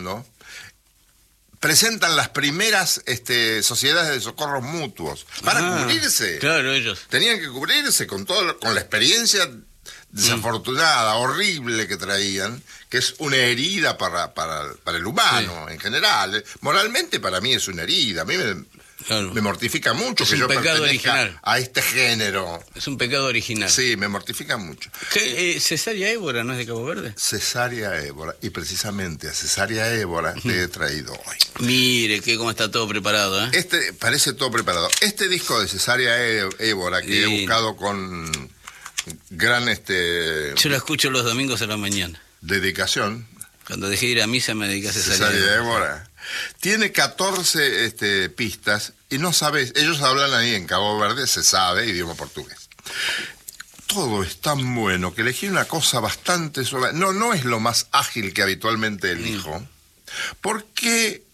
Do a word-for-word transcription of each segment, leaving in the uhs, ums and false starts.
trabajando, presentan las primeras este, sociedades de socorros mutuos para ah, cubrirse. Claro, ellos. Tenían que cubrirse con todo, con la experiencia desafortunada, mm. horrible que traían, que es una herida para, para, para el humano sí. en general. Moralmente para mí es una herida. A mí me, claro. me mortifica mucho es que un yo pecado pertenezca original. a este género. Es un pecado original. Sí, me mortifica mucho. ¿Qué, eh, ¿Cesárea Évora no es de Cabo Verde? Cesárea Évora. Y precisamente a Cesárea Évora te he traído hoy. Mire, que cómo está todo preparado, ¿eh? Este, parece todo preparado. Este disco de Cesárea Évora que sí. he buscado con gran este yo la escucho los domingos a la mañana. Dedicación. Cuando dejé de ir a misa me dediqué a Cesárea, Cesárea Évora. Tiene catorce este, pistas y no sabes, ellos hablan ahí en Cabo Verde, se sabe, idioma portugués. Todo es tan bueno que elegí una cosa bastante suave. No, no es lo más ágil que habitualmente elijo, mm. porque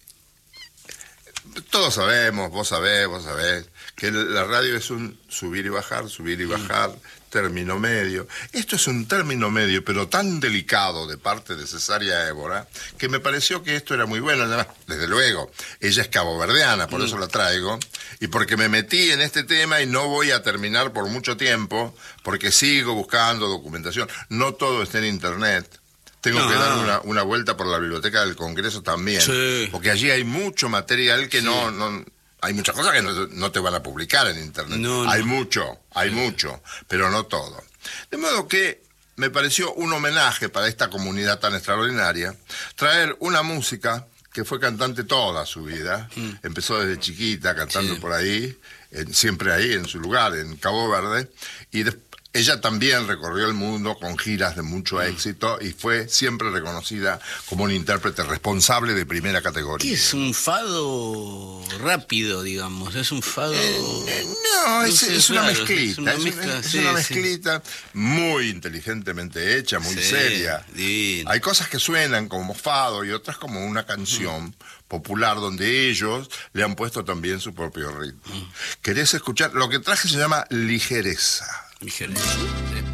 todos sabemos, vos sabés, vos sabés, que la radio es un subir y bajar, subir y bajar, mm. término medio. Esto es un término medio, pero tan delicado de parte de Cesárea Évora, que me pareció que esto era muy bueno. Además, desde luego, ella es caboverdiana, por mm. eso la traigo, y porque me metí en este tema y no voy a terminar por mucho tiempo, porque sigo buscando documentación. No todo está en internet. Tengo no. que dar una, una vuelta por la biblioteca del Congreso también, sí. porque allí hay mucho material que sí. no... no hay muchas cosas que no, no te van a publicar en internet. No, no. Hay mucho, hay sí. mucho, pero no todo. De modo que me pareció un homenaje para esta comunidad tan extraordinaria traer una música que fue cantante toda su vida. Mm. Empezó desde chiquita cantando sí. por ahí, en, siempre ahí en su lugar, en Cabo Verde, y después ella también recorrió el mundo con giras de mucho éxito y fue siempre reconocida como una intérprete responsable de primera categoría. ¿Qué es un fado rápido, digamos? ¿Es un fado...? Eh, eh, no, es, es, es, una claro, mezclita, es una mezcla, es, sí, es una mezclita sí. muy inteligentemente hecha, muy sí, seria. Divino. Hay cosas que suenan como fado y otras como una canción mm. popular donde ellos le han puesto también su propio ritmo. Mm. ¿Querés escuchar? Lo que traje se llama Ligereza. Ligereza.